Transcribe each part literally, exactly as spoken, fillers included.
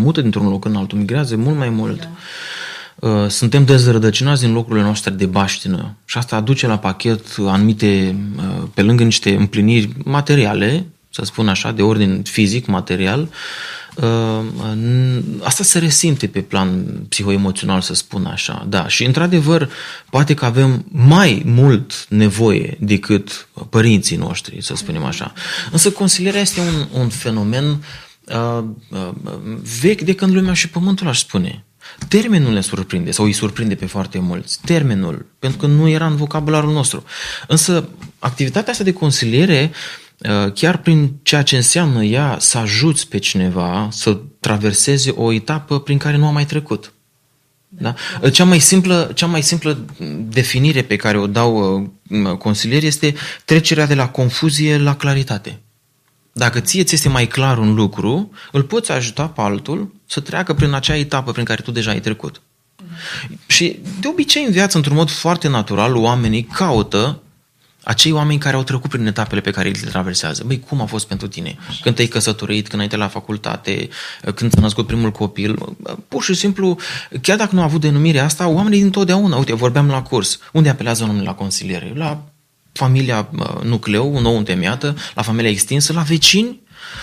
mută dintr-un loc în altul, migrează mult mai mult. Da. Suntem dezrădăcinați din locurile noastre de baștină și asta aduce la pachet anumite, pe lângă niște împliniri materiale, să spun așa, de ordin fizic, material, asta se resimte pe plan psihoemoțional, să spun așa. Da, și într-adevăr, poate că avem mai mult nevoie decât părinții noștri, să spunem așa. Însă consilierea este un, un fenomen uh, uh, vechi de când lumea și pământul, aș spune. Termenul ne surprinde sau îi surprinde pe foarte mulți. Termenul, pentru că nu era în vocabularul nostru. Însă activitatea asta de consiliere, chiar prin ceea ce înseamnă ea să ajuți pe cineva să traverseze o etapă prin care nu a mai trecut. Da? Cea mai simplă, cea mai simplă definire pe care o dau consilieri este trecerea de la confuzie la claritate. Dacă ție ți este mai clar un lucru, îl poți ajuta pe altul să treacă prin acea etapă prin care tu deja ai trecut. Mm. Și de obicei în viață, într-un mod foarte natural, oamenii caută acei oameni care au trecut prin etapele pe care le traversează. Băi, cum a fost pentru tine? Când te-ai căsătorit, când ai intrat la facultate, când ți-a născut primul copil. Pur și simplu, chiar dacă nu a avut denumirea asta, oamenii dintotdeauna, uite, vorbeam la curs, unde apelează oamenii la consiliere? La familia nucleu, nou întemeiată, la familia extinsă, la vecini.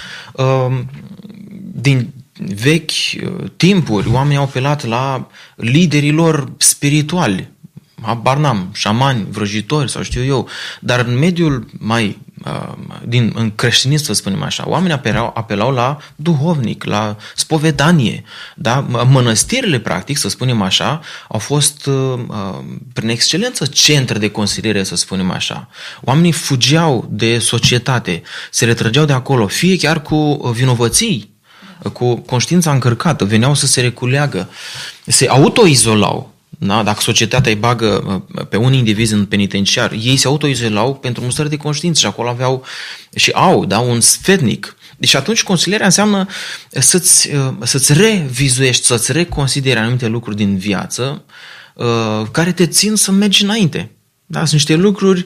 Din vechi timpuri, oamenii au apelat la liderii lor spirituali, habar n-am, șamani, vrăjitori sau știu eu, dar în mediul mai, din, în creștinism, să spunem așa, oamenii apelau, apelau la duhovnic, la spovedanie, da? Mănăstirile, practic, să spunem așa, au fost prin excelență centre de consiliere, să spunem așa. Oamenii fugeau de societate, se retrăgeau de acolo, fie chiar cu vinovății, cu conștiința încărcată, veneau să se reculeagă, se autoizolau. Da? Dacă societatea îi bagă pe un indiviz în penitenciar, ei se autoizolau pentru un stări de conștiință și acolo aveau și au, da, un sfetnic. Deci atunci consilierea înseamnă să-ți, să-ți revizuiești, să-ți reconsideri anumite lucruri din viață care te țin să mergi înainte. Da? Sunt niște lucruri,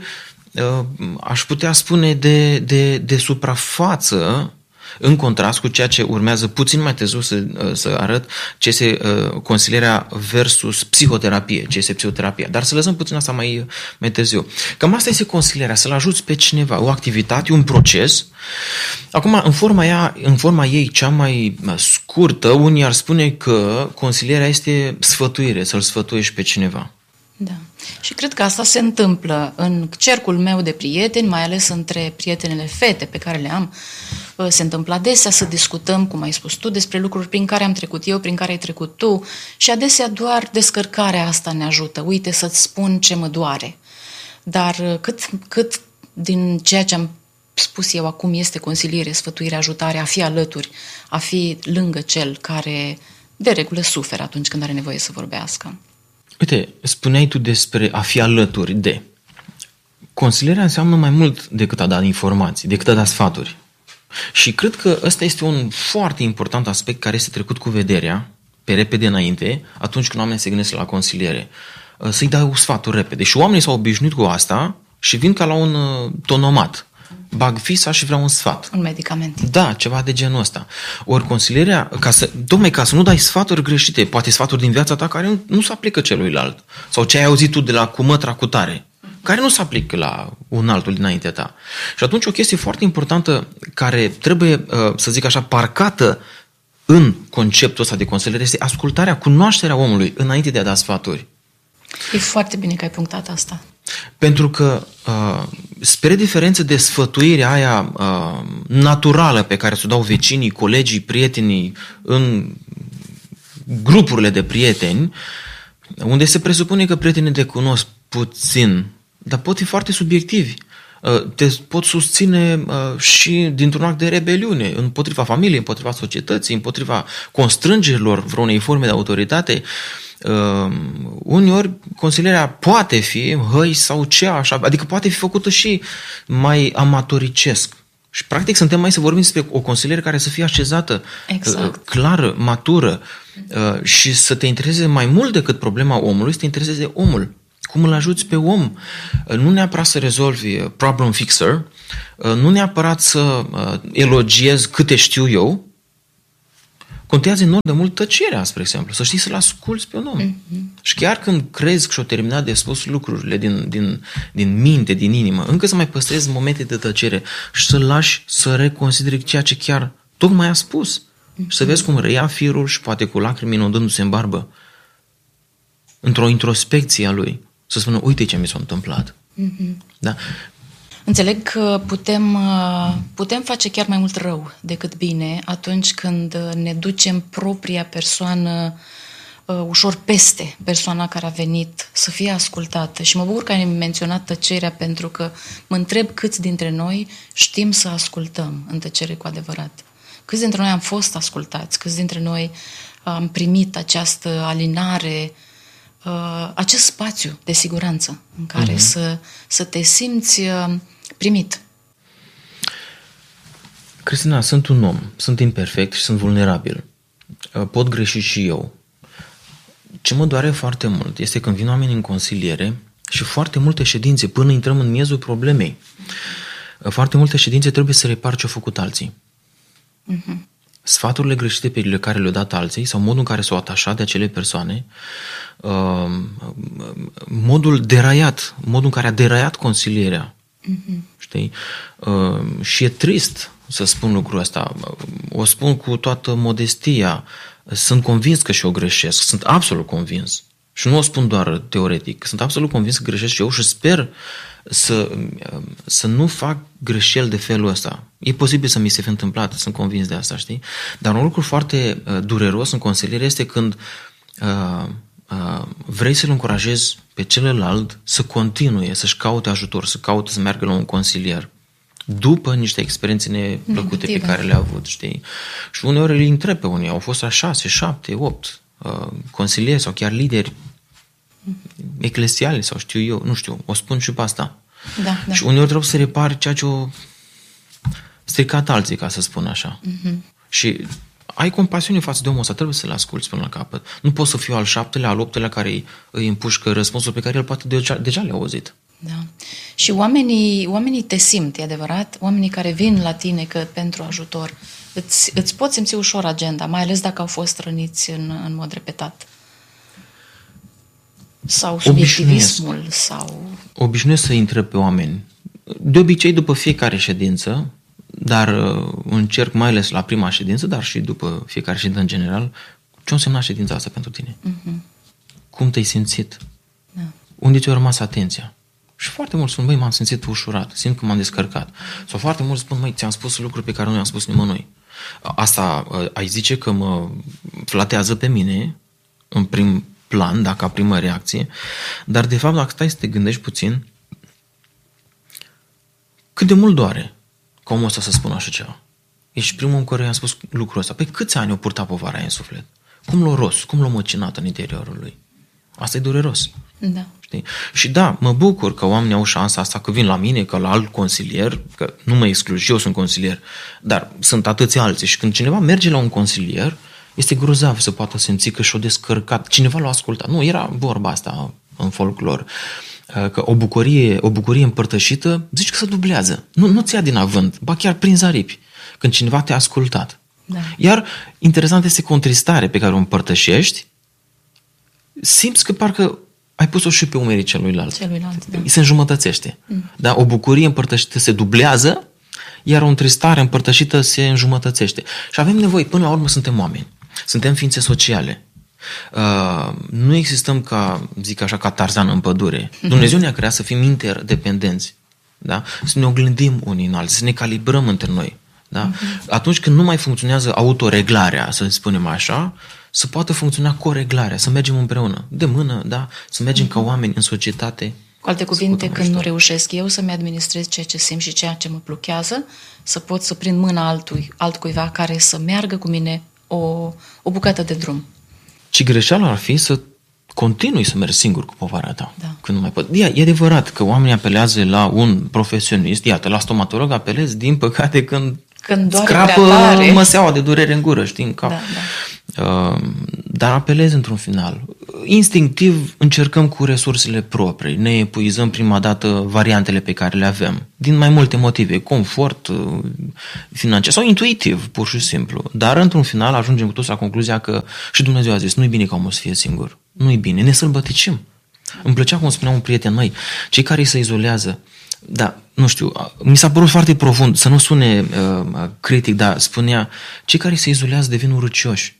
aș putea spune, de, de, de suprafață, în contrast cu ceea ce urmează puțin mai târziu să, să arăt ce este uh, consilierea versus psihoterapie, ce este psihoterapia. Dar să lăsăm puțin asta mai, mai târziu. Cam asta este consilierea, să-l ajuți pe cineva, o activitate, un proces. Acum, în forma, ea, în forma ei cea mai scurtă, unii ar spune că consilierea este sfătuire, să-l sfătuiești pe cineva. Da. Și cred că asta se întâmplă în cercul meu de prieteni, mai ales între prietenele fete pe care le am. Se întâmplă adesea să discutăm, cum ai spus tu, despre lucruri prin care am trecut eu, prin care ai trecut tu și adesea doar descărcarea asta ne ajută. Uite, să-ți spun ce mă doare. Dar cât, cât din ceea ce am spus eu acum este consiliere, sfătuire, ajutare, a fi alături, a fi lângă cel care de regulă suferă atunci când are nevoie să vorbească. Uite, spuneai tu despre a fi alături de. Consilierea înseamnă mai mult decât a da informații, decât a da sfaturi. Și cred că ăsta este un foarte important aspect care este trecut cu vederea, pe repede înainte, atunci când oamenii se gândesc la consiliere. Să-i dai sfaturi repede. Și oamenii s-au obișnuit cu asta și vin ca la un tonomat. Bag fisa și vreau un sfat. Un medicament. Da, ceva de genul ăsta. Ori consilierea, ca să, tocmai ca să nu dai sfaturi greșite, poate sfaturi din viața ta care nu, nu se aplică celuilalt. Sau ce ai auzit tu de la cumătra cu tare, care nu se aplică la un altul dinaintea ta. Și atunci o chestie foarte importantă care trebuie, să zic așa, parcată în conceptul ăsta de consiliere este ascultarea, cunoașterea omului înainte de a da sfaturi. E foarte bine că ai punctat asta. Pentru că, uh, spre diferență de sfătuirea aia uh, naturală pe care ți-o dau vecinii, colegii, prietenii, în grupurile de prieteni, unde se presupune că prietenii te cunosc puțin, dar pot fi foarte subiectivi. Uh, te pot susține uh, și dintr-un act de rebeliune împotriva familiei, împotriva societății, împotriva constrângerilor vreunei forme de autoritate. Uh, uneori consilierea poate fi hăi sau ce așa, adică poate fi făcută și mai amatoricesc. Și practic suntem mai să vorbim despre o consiliere care să fie așezată, exact. uh, clară, matură uh, și să te intereseze mai mult decât problema omului, să te intereseze omul. Cum îl ajuți pe om? Uh, nu neapărat să rezolvi problem fixer, uh, nu neapărat să uh, elogiezi câte știu eu. Contează enorm de mult tăcerea, spre exemplu. Să știi să-l asculți pe un om. Mm-hmm. Și chiar când crezi că și-o terminat de spus lucrurile din, din, din minte, din inimă, încă să mai păstrezi momente de tăcere și să-l lași să reconsideri ceea ce chiar tocmai a spus. Mm-hmm. Și să vezi cum reia firul și poate cu lacrimi inundându-se în barbă. Într-o introspecție a lui. Să spună, uite ce mi s-a întâmplat. Mm-hmm. Da? Înțeleg că putem, putem face chiar mai mult rău decât bine atunci când ne ducem propria persoană ușor peste persoana care a venit să fie ascultată. Și mă bucur că ai menționat tăcerea, pentru că mă întreb câți dintre noi știm să ascultăm în tăcere cu adevărat. Câți dintre noi am fost ascultați, câți dintre noi am primit această alinare, acest spațiu de siguranță în care uh-huh. să, să te simți primit. Cristina, sunt un om, sunt imperfect și sunt vulnerabil. Pot greși și eu. Ce mă doare foarte mult este când vin oamenii în consiliere și foarte multe ședințe, până intrăm în miezul problemei, foarte multe ședințe trebuie să repar ce-au făcut alții. Uh-huh. Sfaturile greșite pe care le-au dat alții sau modul în care s-au atașat de acele persoane, modul deraiat, modul în care a deraiat consilierea. Uh-huh. Știi? Și e trist să spun lucrul ăsta. O spun cu toată modestia. Sunt convins că și eu greșesc. Sunt absolut convins. Și nu o spun doar teoretic. Sunt absolut convins că greșesc și eu și sper să, să nu fac greșeli de felul ăsta. E posibil să mi se fi întâmplat, sunt convins de asta, știi? Dar un lucru foarte dureros în consiliere este când uh, uh, vrei să-l încurajezi pe celălalt să continue, să-și caute ajutor, să caute să meargă la un consilier după niște experiențe neplăcute Negative. Pe care le-a avut, știi? Și uneori îi întreb pe unii, au fost la șase, șapte, opt uh, consilieri sau chiar lideri eclesiale sau știu eu, nu știu, o spun și pe asta. Da, da. Și uneori trebuie să repari ceea ce o stricat alții, ca să spun așa. Uh-huh. Și ai compasiune față de omul ăsta, trebuie să-l asculți până la capăt. Nu poți să fiu al șaptelea, al optelea care îi împușcă răspunsul pe care el poate deja, deja le-a auzit. Da. Și oamenii, oamenii te simt, e adevărat? Oamenii care vin la tine că pentru ajutor, îți, îți pot simți ușor agenda, mai ales dacă au fost răniți în, în mod repetat. Sau subiectivismul, obișnuiesc. sau... Obișnuiesc să întreb pe oameni. De obicei după fiecare ședință, dar încerc mai ales la prima ședință, dar și după fiecare ședință în general, ce a însemnat ședința asta pentru tine? Uh-huh. Cum te-ai simțit? Da. Unde ți-a rămas atenția? Și foarte mulți spun, băi, m-am simțit ușurat, simt că m-am descărcat. Sau foarte mulți spun, măi, ți-am spus lucruri pe care nu i-am spus nimănui. Asta ai zice că mă flatează pe mine, în prim plan, dacă ca primă reacție, dar de fapt, dacă stai să te gândești puțin, cât de mult doare ca omul ăsta să spună așa ceva. Ești primul în care i-am spus lucrul ăsta. Păi câți ani o purta povara aia în suflet? Cum l-a ros? Cum l-a măcinat în interiorul lui? Asta e dureros. Da. Știi? Și da, mă bucur că oamenii au șansa asta, că vin la mine, că la alt consilier, că nu mă exclud, și eu sunt consilier, dar sunt atâția alții. Și când cineva merge la un consilier, este grozav să poată simți că și-o descărcat. Cineva l-a ascultat. Nu, era vorba asta în folclor. Că o bucurie, o bucurie împărtășită, zici că se dublează. Nu, nu-ți ia din avânt, ba chiar prin zaripi, când cineva te-a ascultat. Da. Iar interesant este că o întristare pe care o împărtășești, simți că parcă ai pus-o și pe umerii celuilalt. Celuilalt, da. Se înjumătățește. Mm. Da? O bucurie împărtășită se dublează, iar o întristare împărtășită se înjumătățește. Și avem nevoie, până la urmă suntem oameni. Suntem ființe sociale. Uh, nu existăm ca, zic așa, ca Tarzan în pădure. Mm-hmm. Dumnezeu ne-a creat să fim interdependenți. Da? Să ne oglindim unii în alții, să ne calibrăm între noi. Da? Mm-hmm. Atunci când nu mai funcționează autoreglarea, să spunem așa, să poată funcționa coreglarea, să mergem împreună, de mână, da? Să mergem mm-hmm. ca oameni în societate. Cu alte cuvinte, când nu reușesc eu să-mi administrez ceea ce simt și ceea ce mă blochează, să pot să prind mâna altui, altcuiva care să meargă cu mine o, o bucată de drum. Și greșeala ar fi să continui să mergi singur cu povara ta. Da. Când nu mai pot. E, e adevărat că oamenii apelează la un profesionist, iată, la stomatolog apelezi, din păcate, când, când scrapă măseaua de durere în gură, știi, în cap. Da, da. Uh, dar apelezi într-un final. instinctiv încercăm cu resursele proprii, ne epuizăm prima dată variantele pe care le avem, din mai multe motive, confort financiar sau intuitiv, pur și simplu. Dar într-un final ajungem cu toți la concluzia că și Dumnezeu a zis, nu-i bine ca omul să fie singur, nu-i bine, ne sălbăticim. Îmi plăcea cum spunea un prieten, măi, cei care se izolează, da, nu știu, mi s-a părut foarte profund, să nu sune uh, critic, dar spunea, cei care se izolează devin urâcioși.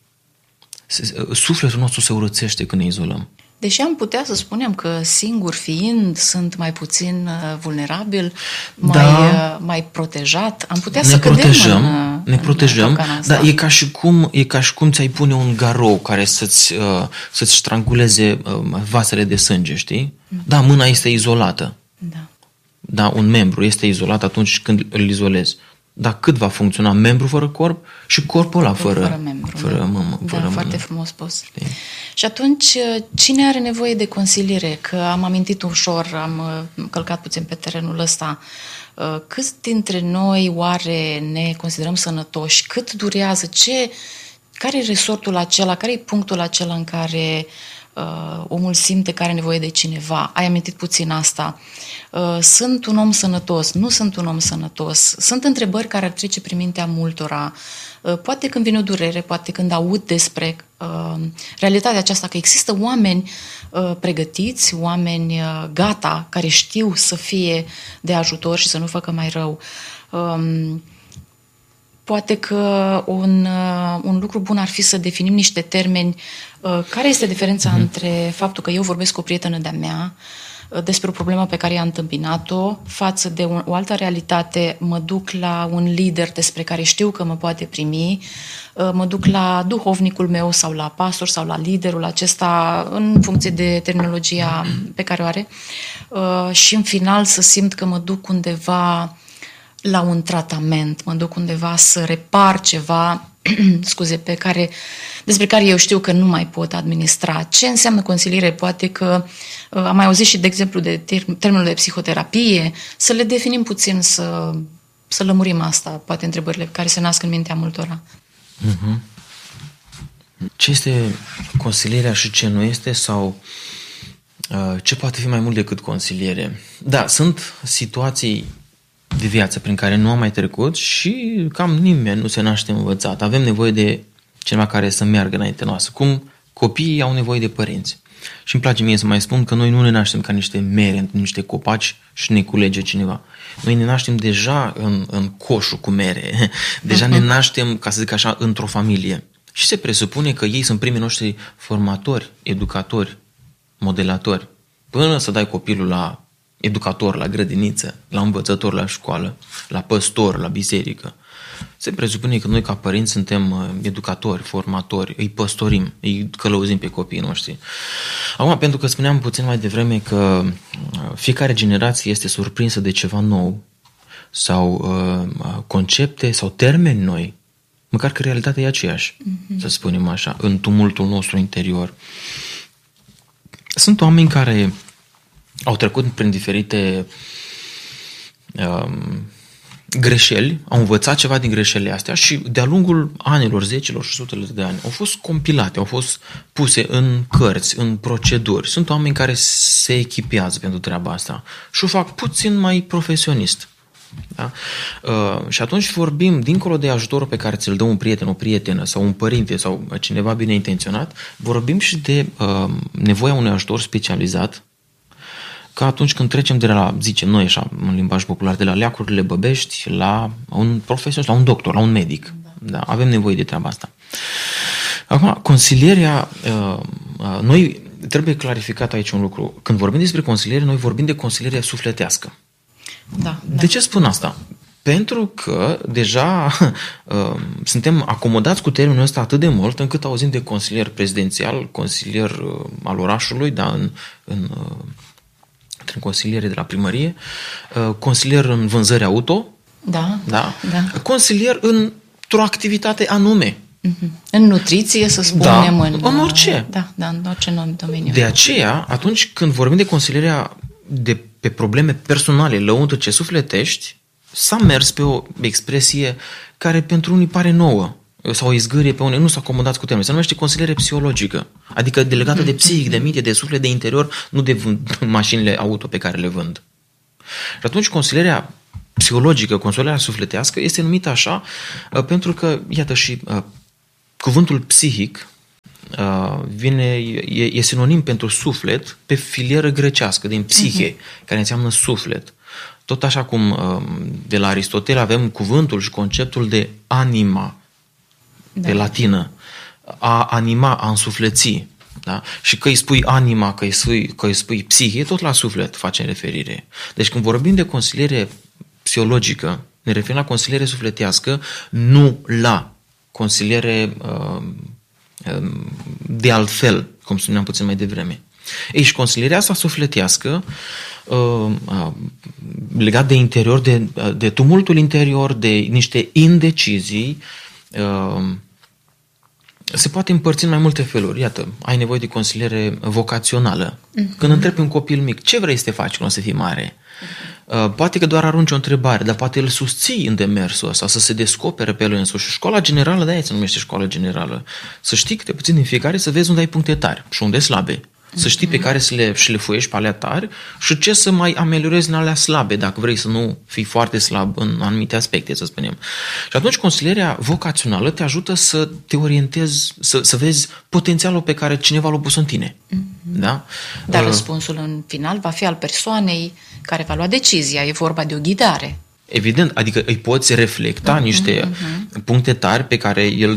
Sufletul nostru se urățește când ne izolăm. Deși am putea să spunem că singur fiind sunt mai puțin vulnerabil, mai, da, mai protejat, am putea ne să protejăm, cădem în, ne protejăm, dar e ca și cum e ca și cum ți-ai pune un garou care să-ți, uh, să-ți stranguleze uh, vasele de sânge, știi? Mm. Da, mâna este izolată. Da. Da, un membru este izolat atunci când îl izolezi. Dar cât va funcționa membru fără corp și corpul ăla fără, fără membru? Fără da. mâmă, da, fără mână. Foarte frumos spus. Știi? Și atunci, cine are nevoie de consiliere? Că am amintit ușor, am călcat puțin pe terenul ăsta. Câți dintre noi oare ne considerăm sănătoși? Cât durează? Ce, care e resortul acela? Care e punctul acela în care uh, omul simte că are nevoie de cineva? Ai amintit puțin asta. Uh, sunt un om sănătos? Nu sunt un om sănătos? Sunt întrebări care ar trece prin mintea multora. Uh, poate când vine o durere, poate când aud despre uh, realitatea aceasta, că există oameni uh, pregătiți, oameni uh, gata, care știu să fie de ajutor și să nu facă mai rău. Um, Poate că un, un lucru bun ar fi să definim niște termeni. Care este diferența mm-hmm. între faptul că eu vorbesc cu o prietenă de-a mea despre o problemă pe care i-a întâmpinat-o, față de un, o altă realitate, mă duc la un lider despre care știu că mă poate primi, mă duc la duhovnicul meu sau la pastor sau la liderul acesta, în funcție de terminologia pe care o are, și în final să simt că mă duc undeva la un tratament, mă duc undeva să repar ceva, scuze, pe care, despre care eu știu că nu mai pot administra. Ce înseamnă consiliere? Poate că uh, am mai auzit și de exemplu de term- termenul de psihoterapie, să le definim puțin, să, să lămurim asta, poate întrebările care se nasc în mintea multora. Uh-huh. Ce este consilierea și ce nu este, sau uh, ce poate fi mai mult decât consiliere? Da, sunt situații de viață prin care nu am mai trecut și cam nimeni nu se naște învățat. Avem nevoie de cineva care să meargă înainte noastră. Cum copiii au nevoie de părinți. Și îmi place mie să mai spun că noi nu ne naștem ca niște mere, niște copaci și ne culege cineva. Noi ne naștem deja în, în coșul cu mere. Deja uh-huh. ne naștem, ca să zic așa, într-o familie. Și se presupune că ei sunt primii noștri formatori, educatori, modelatori. Până să dai copilul la educator la grădiniță, la învățător la școală, la păstor, la biserică. Se presupune că noi ca părinți suntem educatori, formatori, îi păstorim, îi călăuzim pe copiii noștri. Acum, pentru că spuneam puțin mai devreme că fiecare generație este surprinsă de ceva nou sau uh, concepte sau termeni noi, măcar că realitatea e aceeași, mm-hmm. să spunem așa, în tumultul nostru interior. Sunt oameni care au trecut prin diferite um, greșeli, au învățat ceva din greșelile astea și de-a lungul anilor, zecilor și sutele de ani au fost compilate, au fost puse în cărți, în proceduri. Sunt oameni care se echipează pentru treaba asta și o fac puțin mai profesionist. Da? Uh, și atunci vorbim, dincolo de ajutorul pe care ți-l dă un prieten, o prietenă sau un părinte sau cineva bine intenționat, vorbim și de uh, nevoia unui ajutor specializat, ca atunci când trecem de la, zicem noi așa, în limbaj popular, de la leacurile băbești la un profesionist, la un doctor, la un medic. Da. Da, avem nevoie de treaba asta. Acum, consilierea, noi trebuie clarificat aici un lucru. Când vorbim despre consiliere, noi vorbim de consiliere sufletească. Da, de da. ce spun asta? Pentru că deja uh, suntem acomodați cu termenul ăsta atât de mult încât auzim de consilier prezidențial, consilier uh, al orașului, da, în, în uh, în consiliere de la primărie, consilier în vânzări auto, da, da, da. consilier într-o activitate anume. Mm-hmm. În nutriție, să spunem. Da, în, în orice. Da, da, în orice domeniu. De aceea, atunci când vorbim de consilierea de pe probleme personale, lăuntrice, sufletești, s-a mers pe o expresie care pentru unii pare nouă. sau o izgârie pe unde nu s-a acomodat cu termenul. Se numește consiliere psihologică, adică delegată de psihic, de minte, de suflet, de interior, nu de vând, mașinile auto pe care le vând. Și atunci consilierea psihologică, consilierea sufletească este numită așa pentru că, iată, și uh, cuvântul psihic uh, vine, e, e sinonim pentru suflet pe filieră grecească, din psihe, uh-huh. care înseamnă suflet. Tot așa cum uh, de la Aristotel avem cuvântul și conceptul de anima, da. De latină, a anima, a însufleți. Da? Și că îi spui anima, că îi spui, că îi spui psihe, tot la suflet facem referire. Deci când vorbim de consiliere psihologică, ne referim la consiliere sufletească, nu la consiliere uh, de altfel, cum spuneam puțin mai devreme. Ei, și consilierea asta sufletească, uh, uh, legat de interior, de, de tumultul interior, de niște indecizii, uh, se poate împărți în mai multe feluri. Iată, ai nevoie de consiliere vocațională. Uh-huh. Când întrebi un copil mic, ce vrei să te faci când o să fii mare? Uh, poate că doar arunci o întrebare, dar poate îl susții în demersul ăsta, să se descopere pe el însuși. Școala generală, de-aia se numește școală generală. Să știi câte puțin din fiecare, să vezi unde ai puncte tari și unde slabe. Să știi pe care să le șlefuiești pe alea tari și ce să mai ameliorezi în alea slabe, dacă vrei să nu fii foarte slab în anumite aspecte, să spunem. Și atunci consilierea vocațională te ajută să te orientezi, să, să vezi potențialul pe care cineva l-a pus în tine. Mm-hmm. Da? Dar uh, răspunsul în final va fi al persoanei care va lua decizia. E vorba de o ghidare. Evident, adică îi poți reflecta mm-hmm, niște mm-hmm. puncte tari pe care el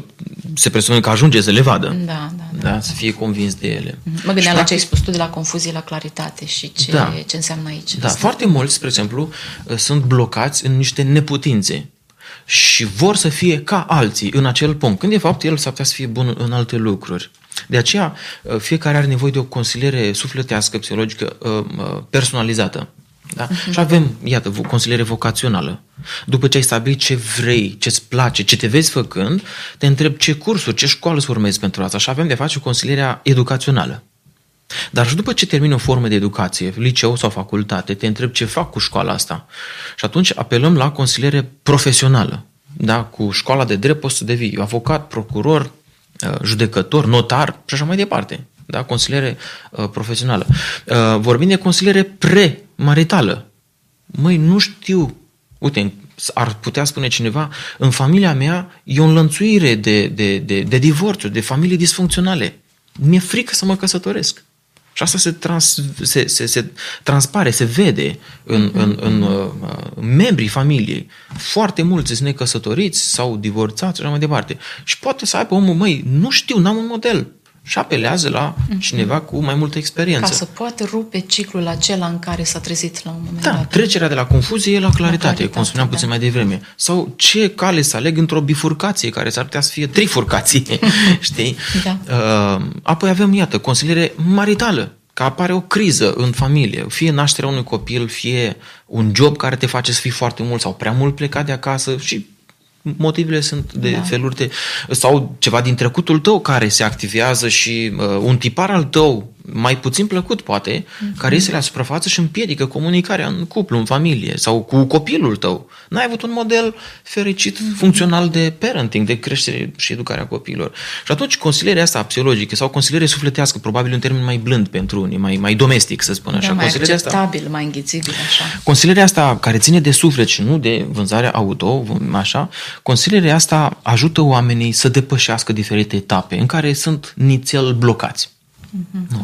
se presupune că ajunge să le vadă. Da, da, da, da, să fie convins de ele. Mă gândeam la ce ai spus tu de la confuzie la claritate și ce, da, ce înseamnă aici. Da, foarte mulți, spre exemplu, sunt blocați în niște neputințe și vor să fie ca alții în acel punct, când de fapt el s-ar putea să fie bun în alte lucruri. De aceea, fiecare are nevoie de o consiliere sufletească, psihologică, personalizată. Da? Uh-huh. Și avem, iată, consiliere vocațională. După ce ai stabilit ce vrei, ce-ți place, ce te vezi făcând, te întrebi ce cursuri, ce școală să urmezi pentru asta. Și avem de face consilierea educațională. Dar și după ce termini o formă de educație, liceu sau facultate, te întrebi ce fac cu școala asta. Și atunci apelăm la consiliere profesională. Da? Cu școala de drept poți să devii avocat, procuror, judecător, notar și așa mai departe. Da? Consiliere uh, profesională. Uh, vorbim de consiliere pre-maritală. Măi, nu știu, uite, ar putea spune cineva, în familia mea e o înlănțuire de, de, de, de divorțuri, de familii disfuncționale. Mi-e frică să mă căsătoresc. Și asta se, trans, se, se, se transpare, se vede în, în, în, în, în membrii familiei. Foarte mulți sunt necăsătoriți sau divorțați și așa mai departe. Și poate să aibă omul, măi, nu știu, n-am un model. Și apelează la cineva cu mai multă experiență. Ca să poată rupe ciclul acela în care s-a trezit la un moment da, dat. Trecerea de la confuzie la claritate, la claritate cum spuneam da. puțin mai devreme. Sau ce cale să aleg într-o bifurcație, care s-ar putea să fie trifurcație. Știi? Da. Apoi avem, iată, consiliere maritală. Că apare o criză în familie, fie nașterea unui copil, fie un job care te face să fii foarte mult sau prea mult plecat de acasă și motivele sunt de da. feluri de... sau ceva din trecutul tău care se activează și uh, un tipar al tău mai puțin plăcut, poate, mm-hmm. care iese la suprafață și împiedică comunicarea în cuplu, în familie sau cu copilul tău. N-ai avut un model fericit, mm-hmm. funcțional de parenting, de creștere și educarea copiilor. Și atunci consilierea asta psihologică sau consiliere sufletească, probabil un termen mai blând pentru unii, mai, mai domestic, să spun așa. Da, mai acceptabil, asta, mai înghițibil, așa. Consilierea asta care ține de suflet și nu de vânzarea auto, așa, consilierea asta ajută oamenii să depășească diferite etape în care sunt nițel blocați. Nu.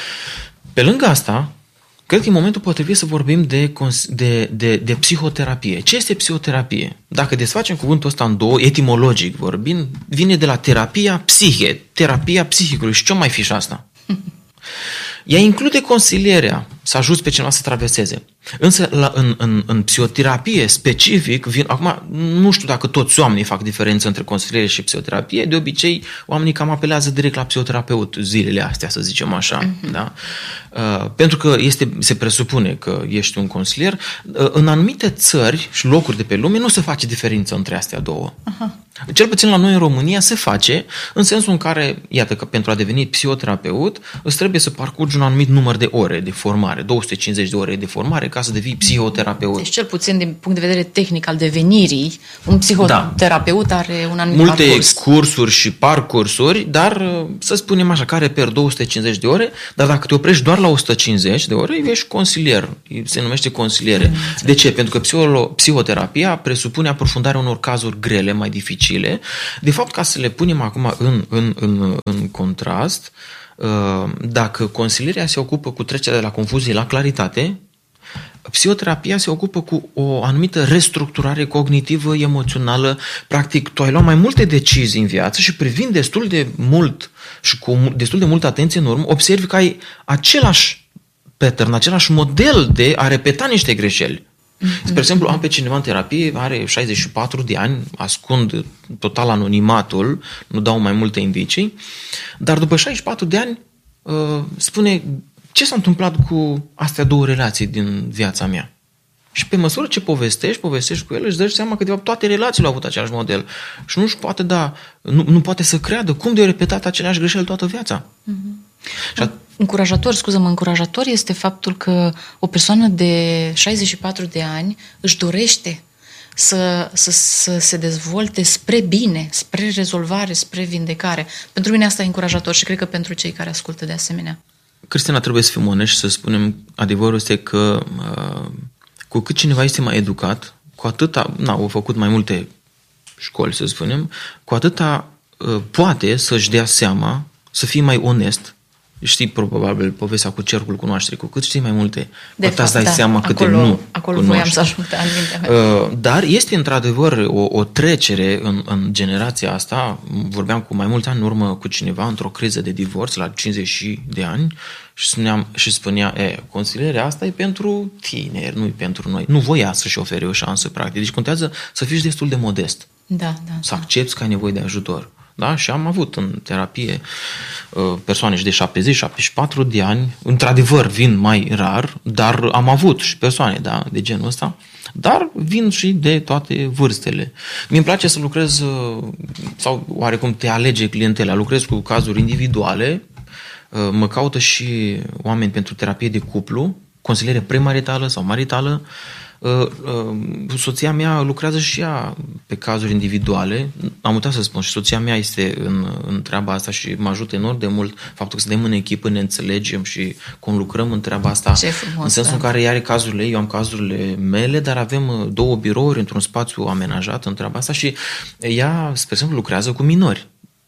Pe lângă asta, cred că e momentul potrivit să vorbim de, de, de, de psihoterapie. Ce este psihoterapie? Dacă desfacem cuvântul ăsta în două, etimologic vorbind, vine de la terapia psihe, terapia psihicului. Și ce mai fi și asta? Ea include consilierea, să ajuți pe cineva să traverseze. Însă la, în, în, în psihoterapie specific, vin, acum nu știu dacă toți oamenii fac diferență între consiliere și psihoterapie, de obicei oamenii cam apelează direct la psihoterapeut zilele astea, să zicem așa. Uh-huh. Da? Uh, pentru că este, se presupune că ești un consilier. Uh, în anumite țări și locuri de pe lume nu se face diferență între astea două. Uh-huh. Cel puțin la noi în România se face, în sensul în care, iată că pentru a deveni psihoterapeut îți trebuie să parcurgi un anumit număr de ore de formare. formare, două sute cincizeci de ore de formare ca să devii psihoterapeut. Deci cel puțin din punct de vedere tehnic al devenirii, un psihoterapeut da. are un anumit multe parcurs. cursuri și parcursuri, dar să spunem așa, care per două sute cincizeci de ore, dar dacă te oprești doar la o sută cincizeci de ore, ești consilier, se numește consiliere. Mm, de ce? Pentru că psiholo- psihoterapia presupune aprofundarea unor cazuri grele, mai dificile. De fapt, ca să le punem acum în, în, în, în contrast, dacă consilierea se ocupă cu trecerea de la confuzie la claritate, psihoterapia se ocupă cu o anumită restructurare cognitivă, emoțională. Practic, tu ai luat mai multe decizii în viață și privind destul de mult și cu destul de multă atenție în urmă, observi că ai același pattern, același model de a repeta niște greșeli. Mm-hmm. Spre exemplu, am pe cineva în terapie, are șaizeci și patru de ani, ascund total anonimatul, nu dau mai multe indicii, dar după șaizeci și patru de ani spune ce s-a întâmplat cu astea două relații din viața mea. Și pe măsură ce povestești, povestești cu el, își dă seama că de fapt toate relațiile au avut același model. Și nu-și poate da, nu, nu poate să creadă cum de-au repetat aceleași greșeli toată viața. Mm-hmm. Și at- încurajator, scuză-mă, încurajator este faptul că o persoană de șaizeci și patru de ani își dorește să, să, să se dezvolte spre bine, spre rezolvare, spre vindecare. Pentru mine asta e încurajator și cred că pentru cei care ascultă de asemenea. Cristina, trebuie să fim onești și să spunem, adevărul este că uh, cu cât cineva este mai educat, cu atâta, na, au făcut mai multe școli, să spunem, cu atâta uh, poate să-și dea seama, să fie mai onest. Știi probabil povestea cu cercul cunoașterii, cu cât știi mai multe, de cu atât îți dai da, seama câte acolo, nu acolo cunoști. voiam să ajung în mintea mea. Uh, dar este într-adevăr o, o trecere în, în generația asta. Vorbeam cu mai mulți ani în urmă cu cineva într-o criză de divorț la cincizeci de ani și, spuneam, și spunea, e, consilierea asta e pentru tineri, nu e pentru noi. Nu voia să-și ofere o șansă practic. Deci contează să fii destul de modest. Da, da, să da. accepți că ai nevoie de ajutor. Da? Și am avut în terapie persoane și de șaptezeci șaptezeci și patru de ani, într-adevăr vin mai rar, dar am avut și persoane da, de genul ăsta, dar vin și de toate vârstele. Mi-mi place să lucrez, sau oarecum te alege clientela, lucrez cu cazuri individuale, mă caută și oameni pentru terapie de cuplu, consiliere premaritală sau maritală. Soția mea lucrează și ea pe cazuri individuale. Am uitat să spun, și soția mea este în, în treaba asta și mă ajută enorm de mult faptul că suntem în echipă, ne înțelegem și conlucrăm în treaba asta. Ce frumos, în sensul da. în care ea are cazurile, eu am cazurile mele, dar avem două birouri într-un spațiu amenajat în treaba asta și ea, spre exemplu, lucrează cu minori.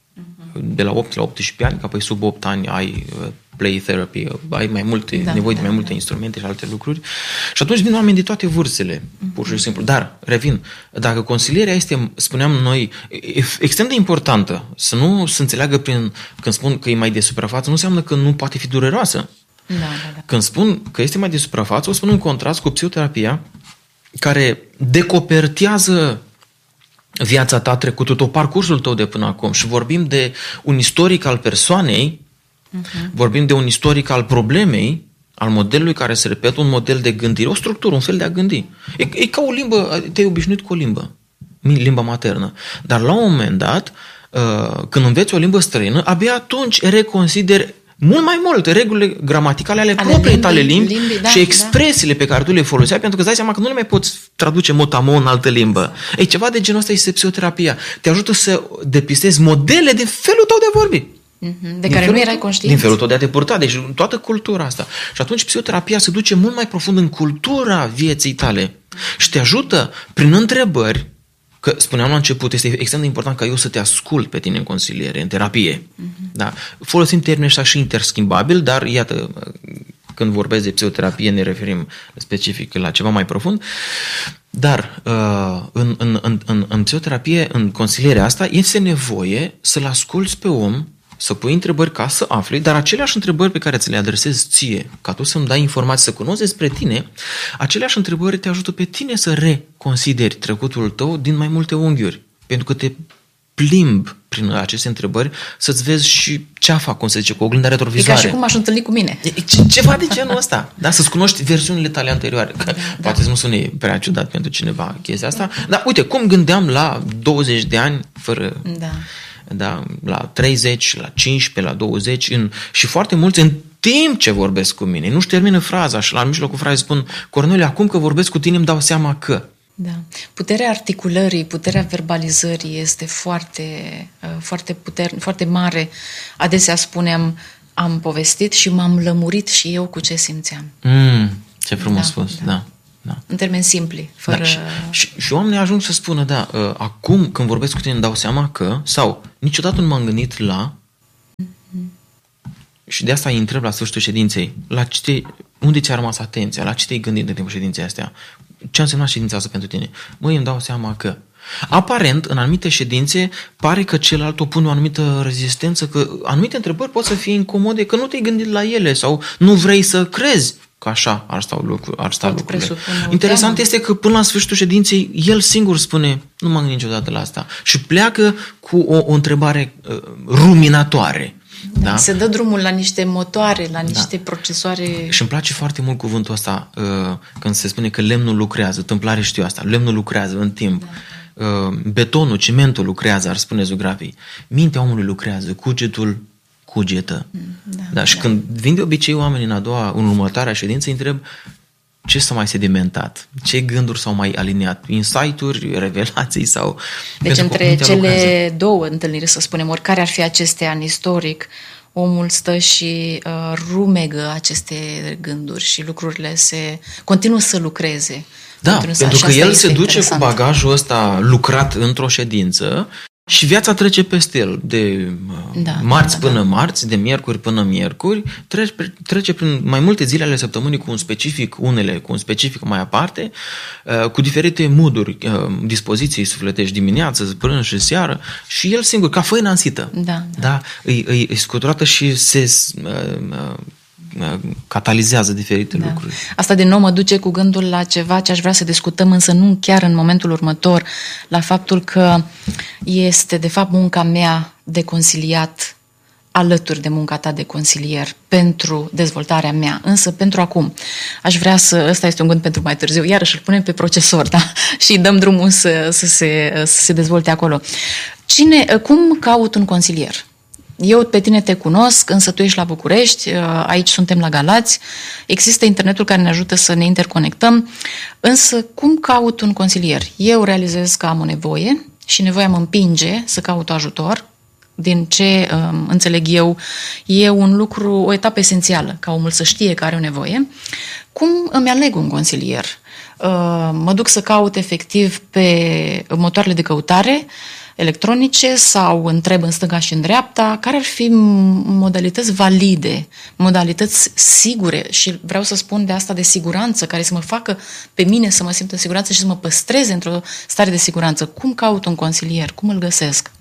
De la opt la optsprezece ani, ca apoi sub opt ani ai play therapy, ai mai multe, da, nevoie da, de mai multe da. instrumente și alte lucruri. Și atunci vin oameni de toate vârstele, pur și simplu. Dar, revin, dacă consilierea este, spuneam noi, extrem de importantă, să nu se înțeleagă prin, când spun că e mai de suprafață, nu înseamnă că nu poate fi dureroasă. Da, da, da. Când spun că este mai de suprafață, o spun în contrast cu psihoterapia, care decopertează viața ta, trecutul tău, parcursul tău de până acum și vorbim de un istoric al persoanei, uh-huh. vorbim de un istoric al problemei, al modelului care se repetă, un model de gândire, o structură, un fel de a gândi. E, e ca o limbă, te-ai obișnuit cu o limbă, limba maternă. Dar la un moment dat, când înveți o limbă străină, abia atunci reconsideri mult mai mult regulile gramaticale ale, ale propriei tale limbi, limbi da, și expresiile da. pe care tu le foloseai, pentru că îți dai seama că nu le mai poți traduce mot-a-mot în altă limbă. Ei, ceva de genul ăsta este psihoterapia. Te ajută să depistezi modele din felul tău de a vorbi. Mm-hmm. De care nu erai conștient. Din felul tău de a te purta. Deci toată cultura asta. Și atunci psihoterapia se duce mult mai profund în cultura vieții tale și te ajută prin întrebări. Că spuneam la început, este extrem de important ca eu să te ascult pe tine în consiliere, în terapie. Uh-huh. Da? Folosim termenii ăștia și interschimbabili, dar iată, când vorbesc de psihoterapie ne referim specific la ceva mai profund. Dar în, în, în, în, în psihoterapie, în consilierea asta, este nevoie să-l asculți pe om, să pui întrebări ca să afli, dar aceleași întrebări pe care ți le adresezi ție, ca tu să-mi dai informații, să cunoști despre tine, aceleași întrebări te ajută pe tine să reconsideri trecutul tău din mai multe unghiuri. Pentru că te plimbi prin aceste întrebări să-ți vezi și ceafa, cum se zice, cu oglinda retrovizoare. E ca și cum aș întâlni cu mine. E, ceva de genul ăsta. Da? Să-ți cunoști versiunile tale anterioare. Da, poate da. nu sune prea ciudat pentru cineva chestia asta. Da. Dar uite, cum gândeam la douăzeci de ani fără... Da. Da, la treizeci, la cincisprezece, la douăzeci în, și foarte mulți în timp ce vorbesc cu mine. Nu-și termină fraza și la mijlocul frazei spun: Corneliu, acum că vorbesc cu tine îmi dau seama că... Da. Puterea articulării, puterea verbalizării este foarte, foarte, puter, foarte mare. Adesea spunem: am povestit și m-am lămurit și eu cu ce simțeam. Mm, ce frumos da, spus, da. da. Da. În termeni simpli, fără... Da, și, și, și oamenii ajung să spună: da, uh, acum când vorbesc cu tine îmi dau seama că, sau niciodată nu m-am gândit la... Mm-hmm. Și de asta îi întreb la sfârșitul ședinței: la ce te, unde ți-a rămas atenția? La ce te-ai gândit în timpul ședinței astea? Ce a însemnat ședința asta pentru tine? Măi, îmi dau seama că... Aparent, în anumite ședințe, pare că celălalt opune o anumită rezistență, că anumite întrebări pot să fie incomode, că nu te-ai gândit la ele sau nu vrei să crezi că așa ar sta, lucru, ar sta lucrurile. Interesant este că până la sfârșitul ședinței, el singur spune: nu m-am gândit niciodată la asta. Și pleacă cu o, o întrebare uh, ruminatoare. Da, da? Se dă drumul la niște motoare, la niște da. procesoare... Și îmi place foarte mult cuvântul ăsta uh, când se spune că lemnul lucrează. Tâmplare știu asta. Lemnul lucrează în timp. Da. Uh, betonul, cimentul lucrează, ar spune zografii. Mintea omului lucrează, cugetul cugetă. Da, da, și da. Când vin de obicei oamenii în a doua, în următoarea ședință, îi întreb: ce s-a mai sedimentat? Ce gânduri s-au mai aliniat? Insight-uri, revelații sau... Deci între cele lucrează. două întâlniri, să spunem, oricare ar fi acestea în istoric, omul stă și uh, rumegă aceste gânduri și lucrurile se... continuă să lucreze. Da, pentru că el se duce interesant. Cu bagajul ăsta lucrat într-o ședință și viața trece peste el, de da, marți da, până da. marți, de miercuri până miercuri, trece, trece prin mai multe zile ale săptămânii cu un specific, unele cu un specific mai aparte, cu diferite mood-uri, dispoziții sufletești, dimineață, prânz și seară, și el singur, ca făina însită, da, da. Da, îi, îi, îi scuturată și se... catalizează diferite da. lucruri. Asta din nou mă duce cu gândul la ceva ce aș vrea să discutăm, însă nu chiar în momentul următor, la faptul că este de fapt munca mea de consiliat alături de munca ta de consilier pentru dezvoltarea mea. Însă pentru acum aș vrea să, ăsta este un gând pentru mai târziu, iarăși îl punem pe procesor, da? Și dăm drumul să, să, se, să se dezvolte acolo. Cine, cum caut un consilier? Eu pe tine te cunosc, însă tu ești la București, aici suntem la Galați, există internetul care ne ajută să ne interconectăm, însă cum caut un consilier? Eu realizez că am o nevoie și nevoia mă împinge să caut ajutor. Din ce um, înțeleg eu, e un lucru, o etapă esențială, ca omul să știe că are o nevoie. Cum îmi aleg un consilier? Uh, mă duc să caut efectiv pe motoarele de căutare electronice sau întreb în stânga și în dreapta? Care ar fi modalități valide, modalități sigure, și vreau să spun de asta de siguranță, care să mă facă pe mine să mă simt în siguranță și să mă păstreze într-o stare de siguranță? Cum caut un consilier? Cum îl găsesc?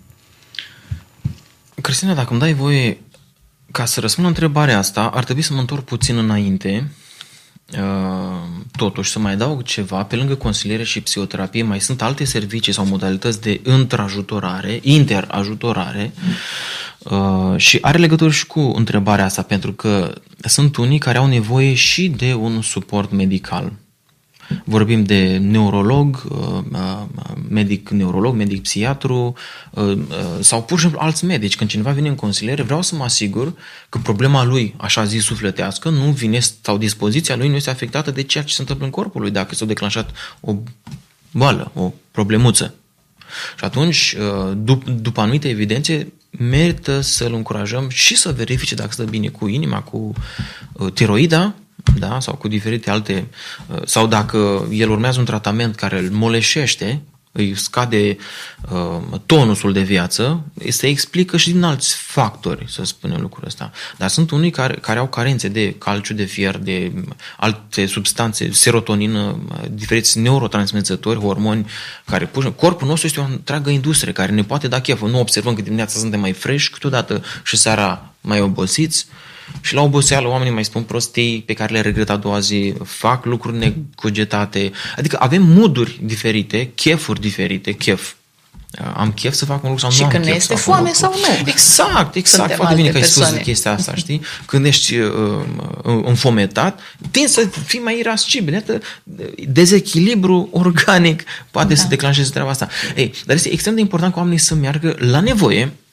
Cristina, dacă îmi dai voie, ca să răspund la întrebarea asta, ar trebui să mă întorc puțin înainte. Totuși, să mai adaug ceva: pe lângă consiliere și psihoterapie mai sunt alte servicii sau modalități de intrajutorare, interajutorare, mm. și are legătură și cu întrebarea asta, pentru că sunt unii care au nevoie și de un suport medical. Vorbim de neurolog, medic neurolog, medic psihiatru sau pur și simplu alți medici. Când cineva vine în consiliere, vreau să mă asigur că problema lui, așa zis sufletească, nu vine, sau dispoziția lui nu este afectată de ceea ce se întâmplă în corpul lui, dacă s-a declanșat o boală, o problemuță. Și atunci, dup- după anumite evidențe, merită să-l încurajăm și să verifice dacă stă bine cu inima, cu tiroida, da? Sau cu diferite alte, sau dacă el urmează un tratament care îl moleșește, îi scade uh, tonusul de viață, se explică și din alți factori, să spunem lucrul ăsta. Dar sunt unii care, care au carențe de calciu, de fier, de alte substanțe, serotonină, diferiți neurotransmițători, hormoni, care pun. Corpul nostru este o întreagă industrie care ne poate da chef. Nu observăm că dimineața suntem mai fresh, câteodată și seara mai obosiți. Și la oboseală oamenii mai spun prostii pe care le regret a doua zi, fac lucruri necugetate. Adică avem mood-uri diferite, chefuri diferite, chef. Am chef să fac un lucru sau și nu am chef. Și când este foame sau nu. Exact, exact. Suntem foarte bine că ai spus chestia asta, știi? Când ești uh, înfometat, tinzi să fii mai irascibil. Iată, dezechilibru organic poate da. să declanșeze treaba asta. Ei, dar este extrem de important ca oamenii să meargă la nevoie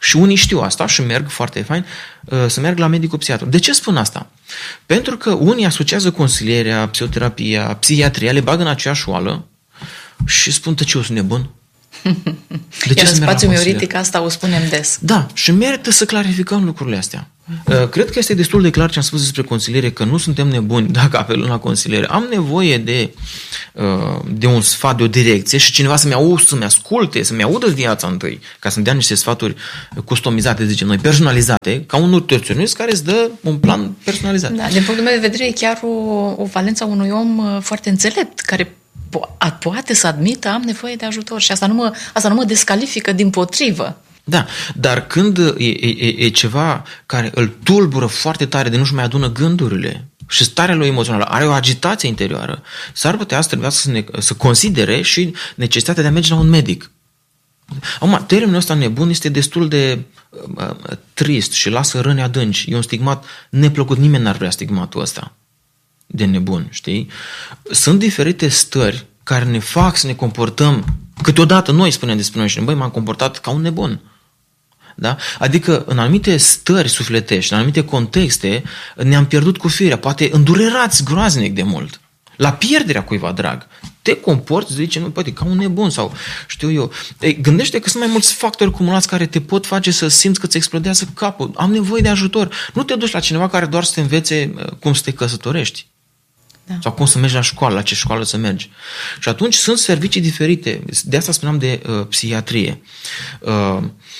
Și unii știu asta și merg foarte fain să merg la medicul psihiatru. De ce spun asta? Pentru că unii asociază consilierea, psihoterapia, psihiatria, le bagă în aceeași oală și spun, tă ce, eu sunt nebun? De ce Iar în spațiul mioritic asta o spunem des. Da, și merită să clarificăm lucrurile astea. Uh, cred că este destul de clar ce am spus despre consiliere, că nu suntem nebuni dacă apelăm la consiliere. Am nevoie de, uh, de un sfat, de o direcție și cineva să-mi audă, să-mi asculte, să-mi audă viața întâi, ca să-mi dea niște sfaturi customizate, zicem noi, personalizate, ca un nutriționist care îți dă un plan personalizat. Da, din punctul meu de vedere e chiar o, o valență a unui om foarte înțelept, care po- poate să admită, am nevoie de ajutor și asta nu mă, asta nu mă descalifică, dimpotrivă. Da, dar când e, e, e ceva care îl tulbură foarte tare de nu-și mai adună gândurile și starea lui emoțională, are o agitație interioară, s-ar putea să trebuia să, ne, să considere și necesitatea de a merge la un medic. Acum, termenul ăsta nebun este destul de uh, trist și lasă răni adânci. E un stigmat neplăcut, nimeni n-ar vrea stigmatul ăsta de nebun, știi? Sunt diferite stări care ne fac să ne comportăm, câteodată noi spunem despre noi și băi, m-am comportat ca un nebun. Da? Adică în anumite stări sufletești, în anumite contexte, ne-am pierdut cu firea, poate îndurerați groaznic de mult. La pierderea cuiva drag. Te comporți, zice, nu, poate, ca un nebun sau știu eu. Ei, gândește că sunt mai mulți factori cumulați care te pot face să simți că îți explodează capul. Am nevoie de ajutor. Nu te duci la cineva care doar să te învețe cum să te căsătorești. Da. Sau cum să mergi la școală, la ce școală să mergi. Și atunci sunt servicii diferite. De asta spuneam de uh, psihiatrie. Uh,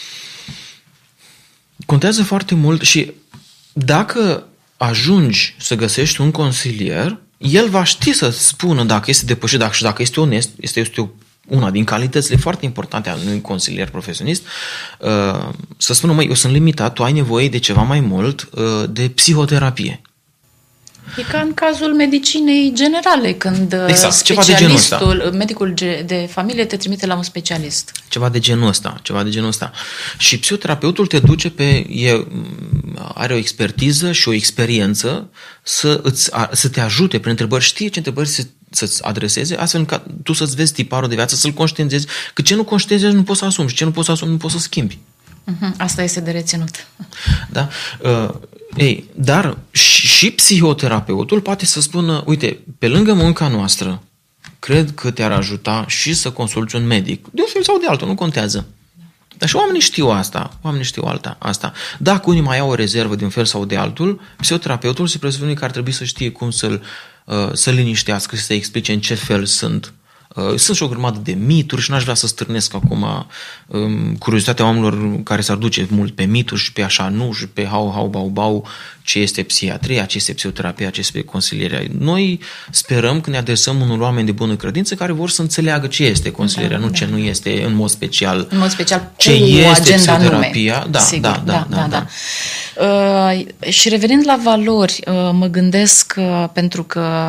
contează foarte mult și dacă ajungi să găsești un consilier, el va ști să spună dacă este depășit, dacă și dacă este onest, este, este una din calitățile foarte importante a unui consilier profesionist, uh, să spună, măi, eu sunt limitat, tu ai nevoie de ceva mai mult, uh, de psihoterapie. E ca în cazul medicinei generale, când exact, specialistul, medicul de familie te trimite la un specialist. Ceva de genul ăsta, ceva de genul ăsta. Și psihoterapeutul te duce pe, e, are o expertiză și o experiență să, îți, să te ajute prin întrebări, știe ce întrebări să, să-ți adreseze, astfel încât tu să-ți vezi tiparul de viață, să-l conștientizezi, că ce nu conștientizezi nu poți să asumi și ce nu poți să asumi nu poți să schimbi. Uh-huh. Asta este de reținut. Da? Uh, ei, dar și, și psihoterapeutul poate să spună, uite, pe lângă munca noastră, cred că te-ar ajuta și să consulți un medic. De un fel sau de altul, nu contează. Dar și oamenii știu asta, oamenii știu alta, asta. Dacă unii mai au o rezervă de un fel sau de altul, psihoterapeutul se presupune că ar trebui să știe cum să-l, uh, să-l liniștească, să-i explice în ce fel sunt. Sunt și o grămadă de mituri și n-aș vrea să stârnesc acum um, curiozitatea oamenilor care s-ar duce mult pe mituri și pe așa nu și pe hau, hau, bau, bau, ce este psihiatria, ce este psihoterapia, ce este consilierea. Noi sperăm că ne adresăm unor oameni de bună credință care vor să înțeleagă ce este consilierea, da, nu da. ce nu este în mod special. În mod special ce este psihoterapia. Da, Sigur, da, da, da, da, da. da. Uh, și revenind la valori, uh, mă gândesc uh, pentru că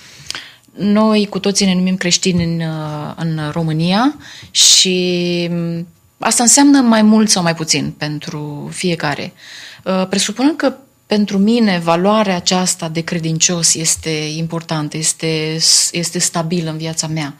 noi cu toții ne numim creștini în, în România și asta înseamnă mai mult sau mai puțin pentru fiecare. Presupunând că pentru mine valoarea aceasta de credincios este importantă, este, este stabilă în viața mea,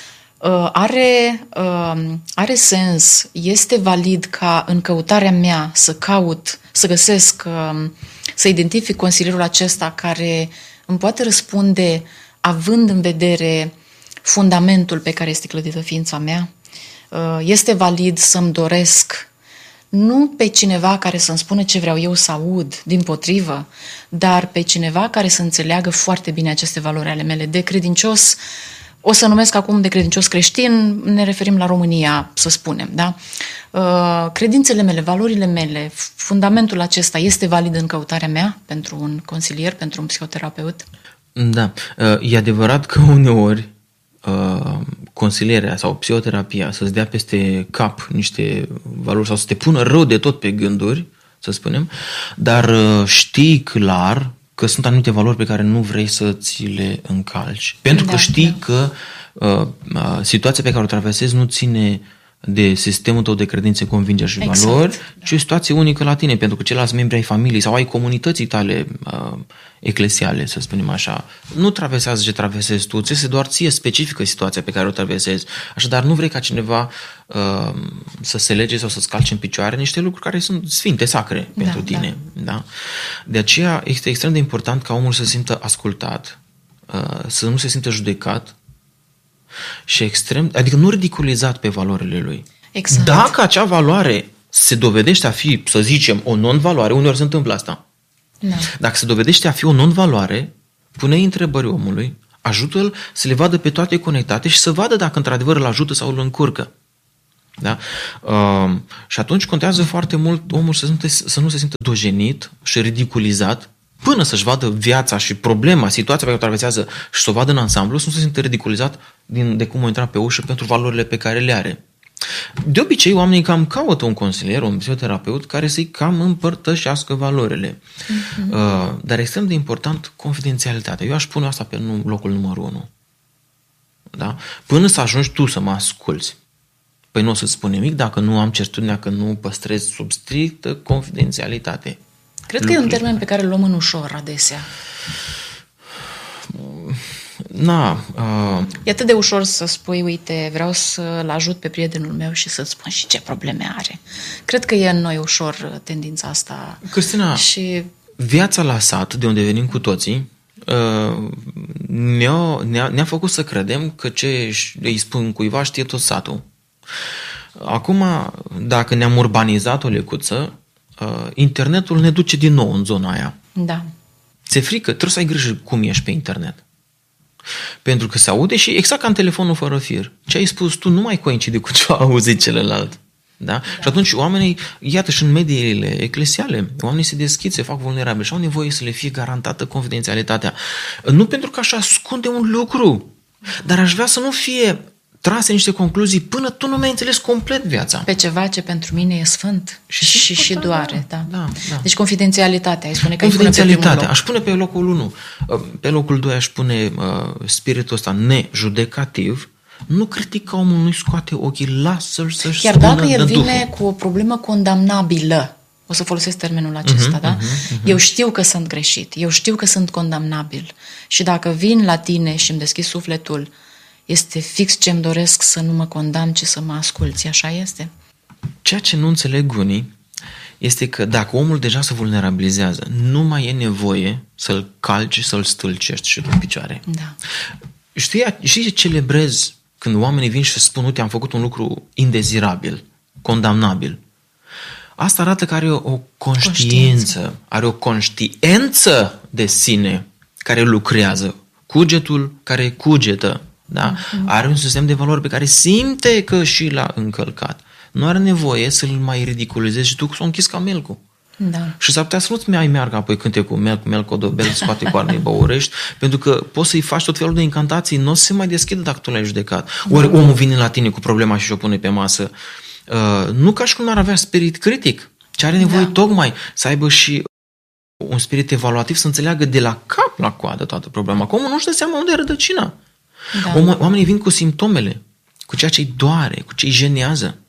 are, are sens, este valid ca în căutarea mea să caut, să găsesc, să identific consilierul acesta care îmi poate răspunde având în vedere fundamentul pe care este clădită ființa mea. Este valid să-mi doresc nu pe cineva care să-mi spună ce vreau eu să aud, dimpotrivă, dar pe cineva care să înțeleagă foarte bine aceste valori ale mele. De credincios, o să numesc acum de credincios creștin, ne referim la România, să spunem, da? Credințele mele, valorile mele, fundamentul acesta este valid în căutarea mea pentru un consilier, pentru un psihoterapeut? Da, e adevărat că uneori consilierea sau psihoterapia să-ți dea peste cap niște valori sau să te pună rău de tot pe gânduri, să spunem, dar știi clar că sunt anumite valori pe care nu vrei să ți le încalci. Pentru da, că știi da. că uh, situația pe care o traversezi nu ține de sistemul tău de credințe, convingeri și Exact, valori, da. ci o situație unică la tine, pentru că ceilalți membri ai familiei sau ai comunității tale uh, eclesiale, să spunem așa, nu traversează ce traversezi tu, ți se doar ție specifică situația pe care o traversezi. Așadar, nu vrei ca cineva uh, să se lege sau să-ți calce în picioare niște lucruri care sunt sfinte, sacre Da, pentru tine. Da. Da? De aceea este extrem de important ca omul să se simtă ascultat, uh, să nu se simtă judecat, și extrem, adică nu ridiculizat pe valorile lui. Exact. Dacă acea valoare se dovedește a fi, să zicem, o non-valoare, uneori se întâmplă asta. Da. Dacă se dovedește a fi o non-valoare, pune-i întrebări omului, ajută-l să le vadă pe toate conectate și să vadă dacă într-adevăr îl ajută sau îl încurcă. Da? Uh, și atunci contează foarte mult omul să, simte, să nu se simtă dojenit și ridiculizat, până să-și vadă viața și problema, situația pe care o traversează și să o vadă în ansamblu, să nu se simte ridiculizat din, de cum a intrat pe ușă pentru valorile pe care le are. De obicei, oamenii cam caută un consilier, un psihoterapeut care să-i cam împărtășească valorile. Uh-huh. Uh, dar extrem de important, confidențialitatea. Eu aș pune asta pe locul numărul unu. Da? Până să ajungi tu să mă asculți. Păi nu o să-ți spun nimic dacă nu am certitudinea că nu păstrez sub strictă confidențialitate. Cred că e un termen pe care îl luăm în ușor adesea. Na, uh... E atât de ușor să spui, uite, vreau să-l ajut pe prietenul meu și să-ți spun și ce probleme are. Cred că e în noi ușor tendința asta. Cristina, și... viața la sat, de unde venim cu toții, uh, ne-a, ne-a, ne-a făcut să credem că ce îi spun cuiva știe tot satul. Acum, dacă ne-am urbanizat o lecuță, uh, internetul ne duce din nou în zona aia. Da. Ți-e frică, trebuie să ai grijă cum ești pe internet. Pentru că se aude și exact ca în telefonul fără fir. Ce ai spus tu nu mai coincide cu ce a auzit celălalt. Da? Da. Și atunci oamenii, iată și în mediile eclesiale, oamenii se deschid, se fac vulnerabili și au nevoie să le fie garantată confidențialitatea. Nu pentru că aș ascunde un lucru, dar aș vrea să nu fie trase niște concluzii până tu nu mi-ai înțeles complet viața. Pe ceva ce pentru mine e sfânt și, și, și doare. Da. Da, da. Deci confidențialitatea, ai spune că confidențialitatea, aș pune pe locul unu. Pe locul doi aș pune uh, spiritul ăsta nejudecativ. Nu critica omul, nu-i scoate ochii, lasă-l să-și Chiar spună dacă el de vine Duhul. cu o problemă condamnabilă, o să folosesc termenul acesta, uh-huh, da? Uh-huh, uh-huh. Eu știu că sunt greșit, eu știu că sunt condamnabil și dacă vin la tine și îmi deschid sufletul, este fix ce-mi doresc să nu mă condamn, ci să mă asculți. Așa este? Ceea ce nu înțeleg unii este că dacă omul deja se vulnerabilizează, nu mai e nevoie să-l calci, să-l stâlcești și tu în picioare. Da. Știi, știi ce celebrez când oamenii vin și spun, uite, am făcut un lucru indezirabil, condamnabil. Asta arată că are o conștiință, conștiință. are o conștiință de sine care lucrează. Cugetul care cugetă. Da? Uh-huh. Are un sistem de valori pe care simte că și l-a încălcat. Nu are nevoie să-l mai ridiculizezi și tu s-o închis ca melcul. Da. Și s-ar putea să nu-ți mai meargă apoi cântecul melc, melc, odobel, scoate coarnei, băurești, pentru că poți să-i faci tot felul de incantații, nu o să se mai deschidă dacă tu l-ai judecat. Ori omul vine la tine cu problema și și-o pune pe masă. Uh, nu ca și cum n-ar avea spirit critic, ci are nevoie da. tocmai să aibă și un spirit evaluativ, să înțeleagă de la cap la coadă toată problema. Că omul nu-și dă seama unde e rădăcina. Da. Oamenii vin cu simptomele, cu ceea ce îi doare, cu ce îi jenează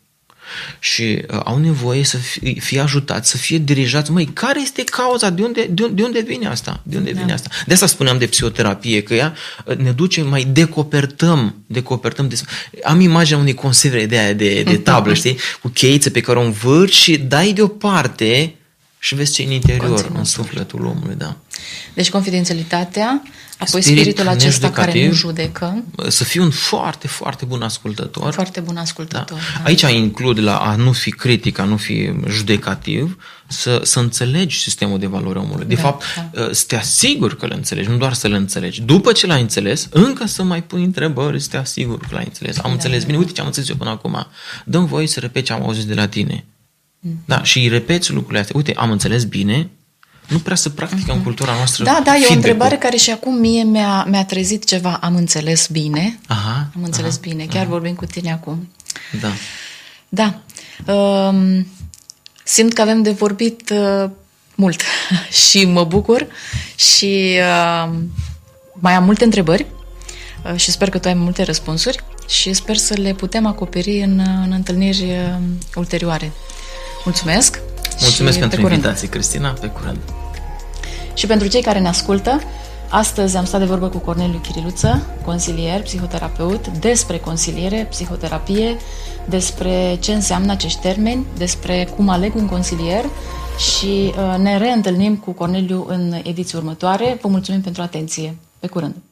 și uh, au nevoie să fie, fie ajutați, să fie dirijați. Măi, care este cauza? De unde, de, de unde vine asta? De unde da. vine asta? De asta spuneam de psihoterapie, că ea ne duce, mai decopertăm, decopertăm. De... Am imaginea unei conserve de aia de, de tablă, știi? Cu cheiță pe care o învârți și dai deoparte și vezi ce în interior, Conținut. în sufletul omului, da. Deci confidențialitatea, apoi Spirit spiritul acesta care nu judecă. Să fii un foarte, foarte bun ascultător. Foarte bun ascultător. Da. Da. Aici includ la a nu fi critic, a nu fi judecativ, să, să înțelegi sistemul de valori omului. De da, fapt, da. să te asiguri că îl înțelegi, nu doar să-l înțelegi. După ce l-ai înțeles, încă să mai pui întrebări, să te asiguri că l-ai înțeles. Am da, înțeles da, bine, uite ce am înțeles eu până acum. Dă-mi voie să repet ce am auzit de la tine. Da, și îi repeți lucrurile astea. Uite, am înțeles bine, nu prea se practică uh-huh. în cultura noastră. Da, da, e o întrebare care și acum mie mi-a, mi-a trezit ceva. Am înțeles bine. Aha, am înțeles aha, bine. Chiar aha. vorbim cu tine acum. Da. Da. Um, simt că avem de vorbit uh, mult și mă bucur și uh, mai am multe întrebări uh, și sper că tu ai multe răspunsuri. și sper să le putem acoperi în, în întâlniri ulterioare. Mulțumesc! Mulțumesc pentru invitație, Cristina, pe curând! Și pentru cei care ne ascultă, astăzi am stat de vorbă cu Corneliu Chiriluță, consilier, psihoterapeut, despre consiliere, psihoterapie, despre ce înseamnă acești termeni, despre cum aleg un consilier și uh, ne reîntâlnim cu Corneliu în ediții următoare. Vă mulțumim pentru atenție. Pe curând!